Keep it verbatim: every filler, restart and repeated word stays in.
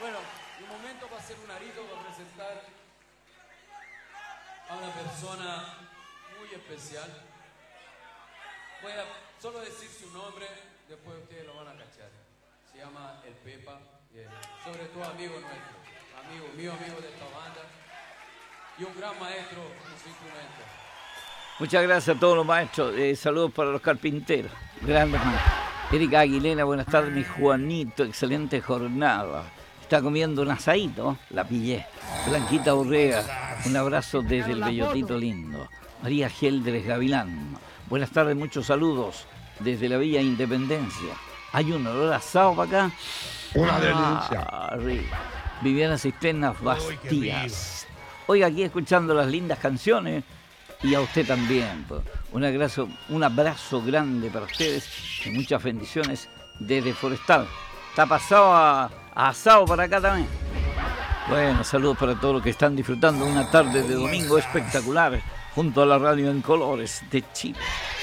Bueno, un momento va a ser un arito para presentar a una persona muy especial. Voy a solo decir su nombre, después ustedes lo van a cachar. Se llama El Pepa, y es sobre todo amigo nuestro, amigo mío, amigo de esta banda, y un gran maestro en su instrumento. Muchas gracias a todos los maestros. Eh, saludos para los carpinteros. Grandes maestros. Erika Aguilera, buenas tardes, mi Juanito. Excelente jornada. Está comiendo un asadito, la pillé. Blanquita Urrea, un abrazo desde el Bellotito lindo. María Geldres Gavilán, buenas tardes, muchos saludos desde la Villa Independencia. Hay un olor asado para acá. Una delicia. Ah, Viviana Cisternas Bastías. Hoy aquí escuchando las lindas canciones. Y a usted también. Pues. Un abrazo, un abrazo grande para ustedes y muchas bendiciones desde Forestal. Está pasado a, a asado para acá también. Bueno, saludos para todos los que están disfrutando una tarde de domingo espectacular junto a la radio en colores de Chile.